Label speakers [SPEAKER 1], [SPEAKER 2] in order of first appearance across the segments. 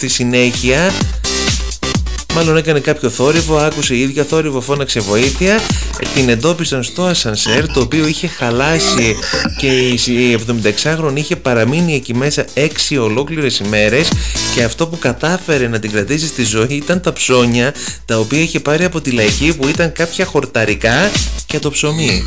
[SPEAKER 1] στη συνέχεια, μάλλον έκανε κάποιο θόρυβο, άκουσε η ίδια θόρυβο, φώναξε βοήθεια. Την εντόπισαν στο ασανσέρ, το οποίο είχε χαλάσει και η 76χρονη είχε παραμείνει εκεί μέσα 6 ολόκληρες ημέρες, και αυτό που κατάφερε να την κρατήσει στη ζωή ήταν τα ψώνια τα οποία είχε πάρει από τη Λαϊκή, που ήταν κάποια χορταρικά και το ψωμί.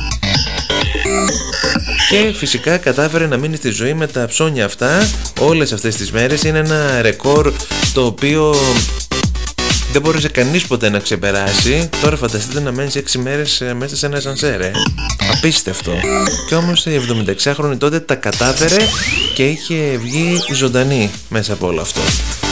[SPEAKER 1] Και φυσικά κατάφερε να μείνει στη ζωή με τα ψώνια αυτά όλες αυτές τις μέρες. Είναι ένα ρεκόρ το οποίο δεν μπορούσε κανείς ποτέ να ξεπεράσει. Τώρα φανταστείτε να μένεις 6 μέρες μέσα σε ένα ασανσέρ. Απίστευτο. Και όμως η 76χρονη τότε τα κατάφερε και είχε βγει ζωντανή μέσα από όλο αυτό.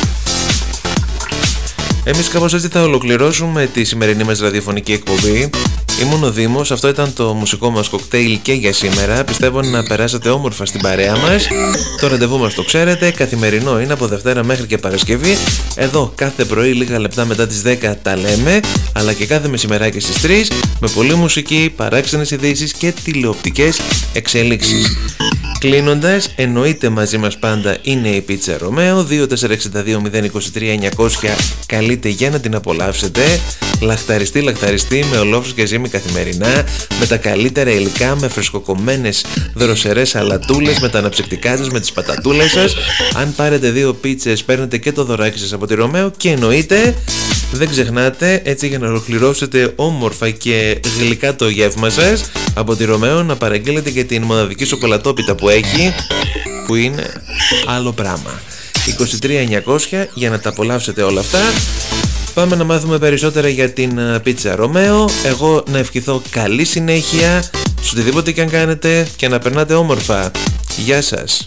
[SPEAKER 1] Εμείς κάπως έτσι θα ολοκληρώσουμε τη σημερινή μας ραδιοφωνική εκπομπή. Ήμουν ο Δήμος, αυτό ήταν το μουσικό μας κοκτέιλ και για σήμερα. Πιστεύω να περάσατε όμορφα στην παρέα μας. Το ραντεβού μας το ξέρετε, καθημερινό είναι από Δευτέρα μέχρι και Παρασκευή. Εδώ κάθε πρωί λίγα λεπτά μετά τις 10 τα λέμε, αλλά και κάθε μεσημεράκι στις 3 με πολλή μουσική, παράξενες ειδήσεις και τηλεοπτικές εξελίξεις. Κλείνοντας, εννοείται μαζί μας πάντα είναι η Πίτσα Ρωμαίο. 2462-023-900 καλείτε για να την απολαύσετε. Λαχταριστή με ολόφρους και ζύμη καθημερινά, με τα καλύτερα υλικά, με φρεσκοκομμένες δροσερές σαλατούλες, με τα αναψυκτικά σας, με τις πατατούλες σας. Αν πάρετε 2 πίτσες παίρνετε και το δωράκι σας από τη Ρωμαίο. Και εννοείται δεν ξεχνάτε, έτσι για να ολοκληρώσετε όμορφα και γλυκά το γεύμα σας, από τη Ρωμαίο να παραγγείλετε και την μοναδική σοκολατόπιτα που έχει, που είναι άλλο πράγμα. 23.900 για να τα απολαύσετε όλα αυτά. Πάμε να μάθουμε περισσότερα για την Πίτσα Ρωμαίο. Εγώ να ευχηθώ καλή συνέχεια σε οτιδήποτε και αν κάνετε και να περνάτε όμορφα. Γεια σας.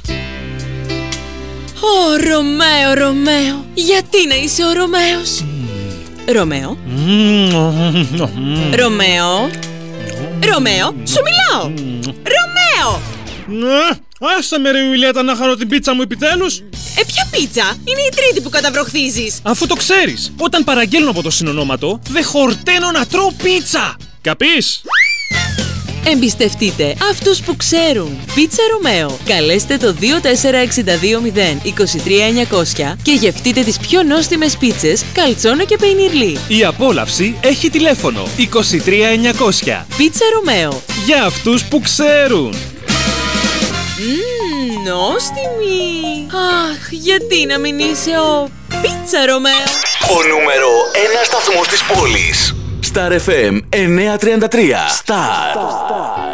[SPEAKER 2] Ρωμαίο, γιατί να είσαι ο Ρωμαίος? Ρωμαίο, σου μιλάω. Ρωμαίο!
[SPEAKER 3] Άσε με ρε Ιουλιέτα να χαρώ την πίτσα μου επιτέλους.
[SPEAKER 2] Ποια πίτσα? Είναι η τρίτη που καταβροχθίζεις.
[SPEAKER 3] Αφού το ξέρεις, όταν παραγγέλνω από το συνονόματο, δεν χορταίνω να τρώω πίτσα. Καπείς?
[SPEAKER 2] Εμπιστευτείτε αυτούς που ξέρουν. Πίτσα Ρωμαίο. Καλέστε το 2462-023-900 και γευτείτε τις πιο νόστιμες πίτσες, καλτσόνα και πεϊνιρλί.
[SPEAKER 3] Η απόλαυση έχει τηλέφωνο 23-900.
[SPEAKER 2] Πίτσα Ρωμαίο.
[SPEAKER 3] Για αυτούς που ξέρουν.
[SPEAKER 2] Νόστιμη. Αχ, γιατί να μην είσαι ο Πίτσα Ρωμαίο?
[SPEAKER 4] Ο νούμερο 1 σταθμός της πόλης. Star FM 933. Star.